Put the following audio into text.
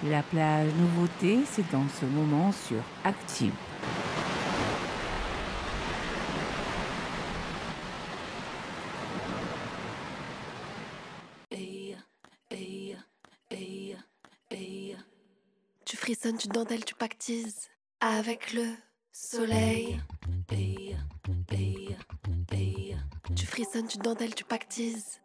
La plage nouveauté, c'est dans ce moment sur Active. Hey, hey, hey, hey. Tu frissonnes, tu dentelles, tu pactises avec le soleil. Hey, hey, hey. Tu frissonnes, tu dentelles, tu pactises